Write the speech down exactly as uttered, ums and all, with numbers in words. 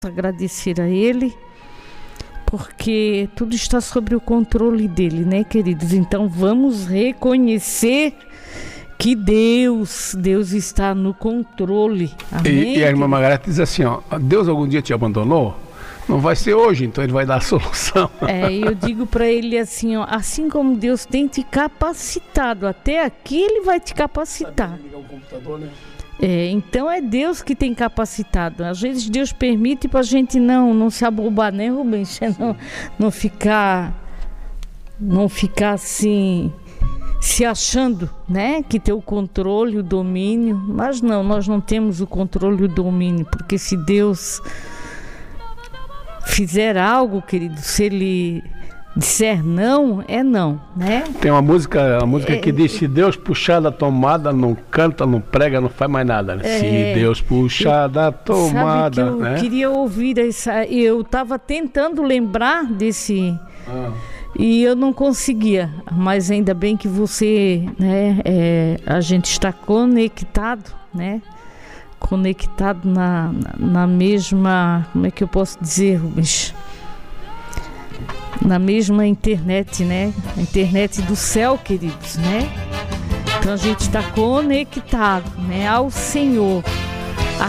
agradecer a Ele, porque tudo está sob o controle dele, né, queridos? Então vamos reconhecer que Deus, Deus está no controle. Amém? E, e a irmã Margarete diz assim, ó, Deus algum dia te abandonou? Não vai ser hoje, então ele vai dar a solução. É, eu digo para ele assim, ó, assim como Deus tem te capacitado até aqui, Ele vai te capacitar. Ligar o computador, né? É, então é Deus que tem capacitado. Às vezes Deus permite para a gente não, não se abobar, né, Rubens? Não, não ficar, não ficar assim, se achando, né, que tem o controle, o domínio. Mas não, nós não temos o controle e o domínio, porque se Deus fizer algo, querido, se Ele disser não, é não, né? Tem uma música, uma música é, que diz, se Deus puxar da tomada, não canta, não prega, não faz mais nada, né? É, se Deus puxar da tomada, sabe que eu né? queria ouvir essa, eu estava tentando lembrar desse ah. e eu não conseguia, mas ainda bem que você, né, é, a gente está conectado, né? Conectado na, na mesma, como é que eu posso dizer, Rubens? Na mesma internet, né? A internet do céu, queridos, né? Então a gente está conectado, né, ao Senhor.